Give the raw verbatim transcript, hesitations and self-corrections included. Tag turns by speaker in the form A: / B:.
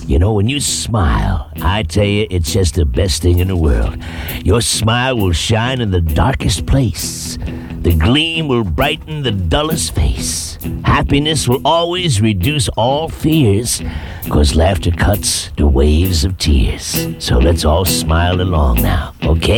A: You know, when you smile, I tell you, it's just the best thing in the world. Your smile will shine in the darkest place. The gleam will brighten the dullest face. Happiness will always reduce all fears, 'cause laughter cuts the waves of tears. So let's all smile along now, okay?